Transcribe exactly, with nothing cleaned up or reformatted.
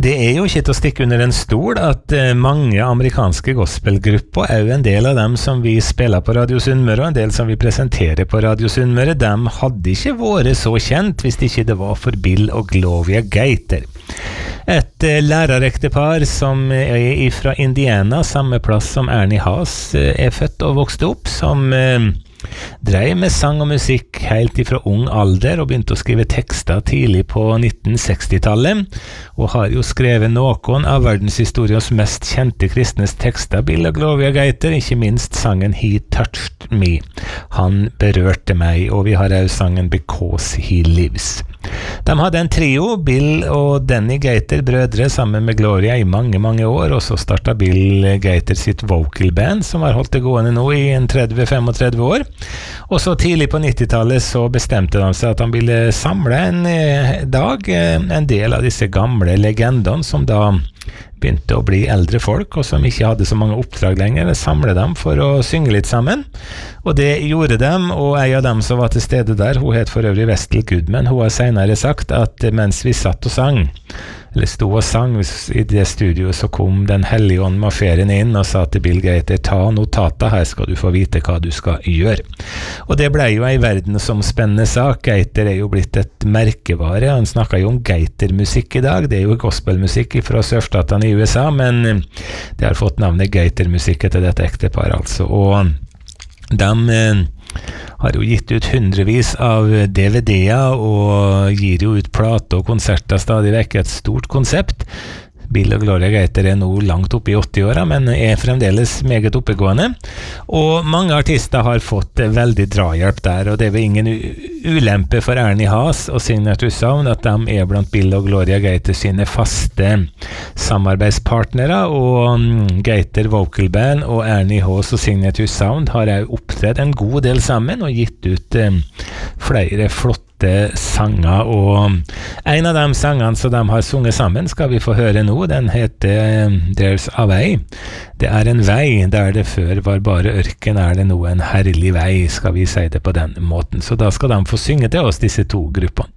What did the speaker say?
Det er jo ikke til å stikke under en stol at mange amerikanske gospelgrupper er jo en del av dem som vi spiller på Radio Sunnmøre, og en del som vi presenterer på Radio Sunnmøre. De hadde ikke vært så kjent hvis ikke det var for Bill og Gloria Gaither. Et lærerektepar som er fra Indiana, samme plass som Ernie Haas er født og vokste opp, som drev med sang og musikk helt ifra ung alder og begynte å skrive tekster tidlig på nitten seksti-tallet, og har jo skrevet noen av verdenshistoriens mest kjente kristnes tekster, Bill og Gloria Gaither, ikke minst sangen He Touched Me. Han berørte meg, og vi har også sangen Because He Lives. De hadde en trio, Bill og Danny Gaither, brødre, sammen med Gloria i mange, mange år, og så startet Bill Gaither sitt vocal band, som har holdt det gående nå i en tretti til trettifem år. Og så tidlig på nittitallet så bestemte de seg at de ville samle en dag en del av disse gamle legendene som da begynte å bli eldre folk, og som ikke hadde så mange oppdrag lenger, samle dem for å synge litt sammen. Og det gjorde dem, og en av dem som var til stede der, hun het for øvrig Vestel Goodman, hun har senere sagt at mens vi satt og sang, eller sto og sang i det studioet, så kom den hellige ånd marsjerende inn og sa til Bill Gaither, ta notater, her skal du få vite hva du skal gjøre. Og det ble jo en verdensomspennende sak. Gaither er jo blitt et merkevare, han snakker jo om Gaither-musikk i dag, det er jo gospelmusikk fra sørstatene i U S A, men det har fått navnet Gaither-musikk etter dette ektepar, altså, og de har jo gitt ut hundrevis av D V D-er og gir jo ut plater og konserter stadig vekk, et stort konsept. Bill og Gloria Gaither er nå langt oppe i åtti-åra, men er fremdeles meget oppegående. Og mange artister har fått veldig drahjelp der, og det er vel ingen ulempe for Ernie Haas og Signature Sound at de er blant Bill og Gloria Gaither sine faste samarbeidspartnere, og Gaither Vocal Band og Ernie Haas og Signature Sound har også opptredd en god del sammen og gitt ut flere flotte sanger, og en av de sangene som de har sunget sammen skal vi få høre nå. Den heter There's a Way. Det er en vei der det før var bare ørken, er det nå en herlig vei, skal vi si det på den måten. Så da skal de få synge til oss, disse to gruppene.